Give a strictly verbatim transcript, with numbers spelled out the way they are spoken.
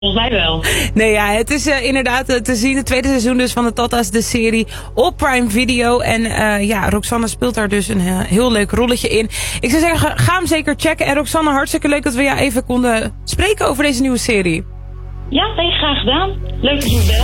Volgens mij wel. Nee, ja, het is uh, inderdaad uh, te zien. Het tweede seizoen dus van de Tata's, de serie op Prime Video. En uh, ja, Roxanne speelt daar dus een uh, heel leuk rolletje in. Ik zou zeggen, ga hem zeker checken. En Roxanne, hartstikke leuk dat we jou even konden spreken over deze nieuwe serie. Ja, nee, graag gedaan. Leuk dat je me belt.